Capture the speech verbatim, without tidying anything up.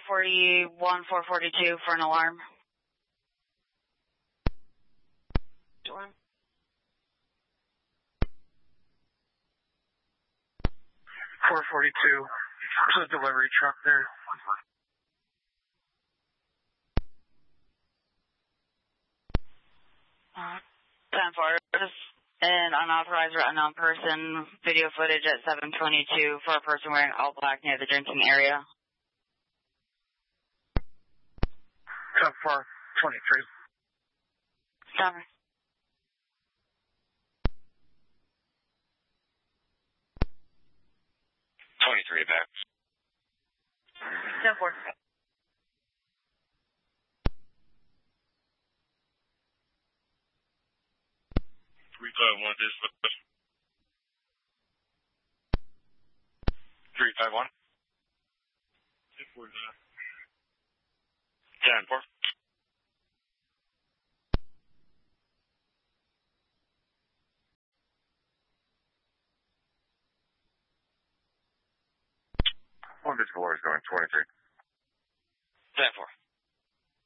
forty-one, four forty-two for an alarm. Alarm. four forty-two, there's a delivery truck there. Uh, ten four, an unauthorized or unknown person, video footage at seven twenty-two for a person wearing all black near the drinking area. ten four twenty-three. Stop. twenty-three back. ten four. three five one dispatch. three five one. ten four. One Visual is going twenty-three. ten four.